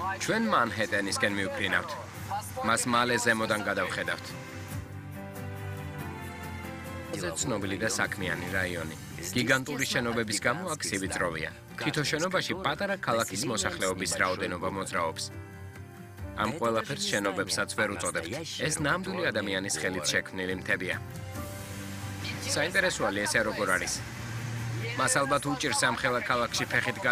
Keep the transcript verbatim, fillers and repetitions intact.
ჩვენ მანჰეტენისკენ მივფრინავთ. მას მალე ზემოდან გადავხედავთ. ეს ცნობილი და საქმიანი რაიონი. გიგანტური შენობების გამო აქ სივიწროვეა. თითო შენობაში პატარა ქალაქის მოსახლეობის რაოდენობა მოძრაობს. ამ ყველაფერს შენობებსაც ვერ უწოდებთ. ეს ნამდვილი ადამიანის ხელით შექმნილი მთებია. საინტერესოა ეს როგორ არის. მას ალბათ უჭირს ამ ხელა ქალაქში ფეხით